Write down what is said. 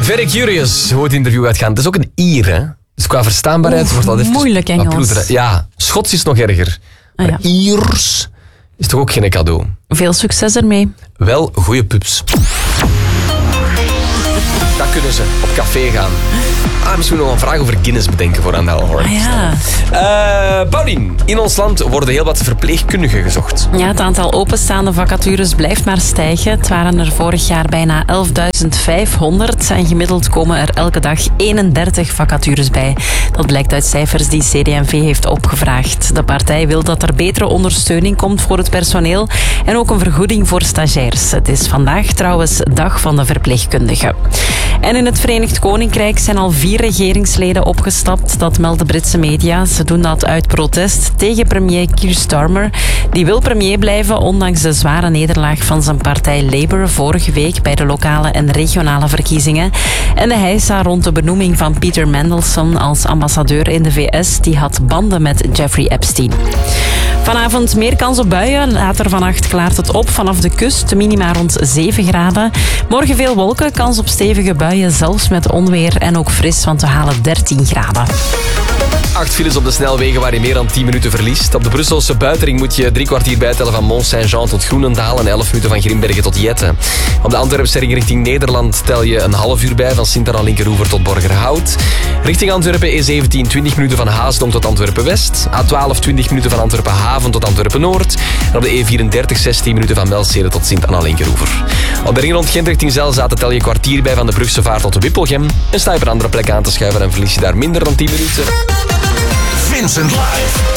Very curious hoe het interview gaat gaan. Het is ook een Ier, hè? Dus qua verstaanbaarheid wordt dat even... Moeilijk Engels. Ja, Schots is nog erger. Maar Iers is toch ook geen cadeau. Veel succes ermee. Wel goede pubs. Dat kunnen ze. Op café gaan. Misschien nog een vraag over Guinness bedenken voor aan de Horn. Paulien, in ons land worden heel wat verpleegkundigen gezocht. Ja, het aantal openstaande vacatures blijft maar stijgen. Het waren er vorig jaar bijna 11.500 en gemiddeld komen er elke dag 31 vacatures bij. Dat blijkt uit cijfers die CD&V heeft opgevraagd. De partij wil dat er betere ondersteuning komt voor het personeel en ook een vergoeding voor stagiairs. Het is vandaag trouwens dag van de verpleegkundigen. En in het Verenigd Koninkrijk zijn al 4 regeringsleden opgestapt. Dat melden Britse media. Ze doen dat uit protest tegen premier Keir Starmer. Die wil premier blijven, ondanks de zware nederlaag van zijn partij Labour vorige week bij de lokale en regionale verkiezingen. En de heisa rond de benoeming van Peter Mandelson als ambassadeur in de VS, die had banden met Jeffrey Epstein. Vanavond meer kans op buien. Later vannacht klaart het op vanaf de kust. De minima rond 7 graden. Morgen veel wolken, kans op stevige buien, zelfs met onweer en ook fris, want we halen 13 graden. 8 files op de snelwegen waar je meer dan 10 minuten verliest. Op de Brusselse buitenring moet je 3 kwartier bijtellen van Mont-Saint-Jean tot Groenendaal en 11 minuten van Grimbergen tot Jette. Op de Antwerpse ring richting Nederland tel je een half uur bij van Sint-Aran-Linkeroever tot Borgerhout. Richting Antwerpen E17 20 minuten van Haasdonk tot Antwerpen-West. A12 20 minuten van Antwerpen-Haven tot Antwerpen-Noord. En op de E34 16 minuten van Melstede tot Sint-Anna-Linkeroever. Op de ring rond Gent richting Zelzaten tel je een kwartier bij van de Brugse Vaart tot Wippelgem. En sta je op een andere plek aan te schuiven en verlies je daar minder dan 10 minuten. Vincent Live.